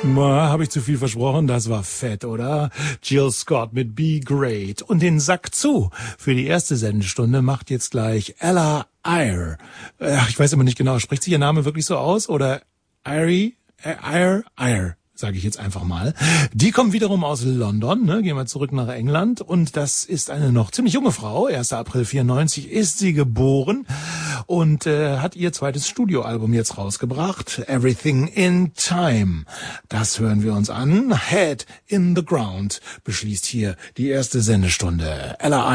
Habe ich zu viel versprochen? Das war fett, oder? Jill Scott mit Be Great. Und den Sack zu für die erste Sendestunde macht jetzt gleich Ella Eyre. Ich weiß immer nicht genau, spricht sich ihr Name wirklich so aus? Oder Eyre, sage ich jetzt einfach mal. Die kommt wiederum aus London, ne? Gehen wir zurück nach England. Und das ist eine noch ziemlich junge Frau. 1. April 94 ist sie geboren und hat ihr zweites Studioalbum jetzt rausgebracht. Everything in Time. Das hören wir uns an. Head in the Ground beschließt hier die erste Sendestunde. Ella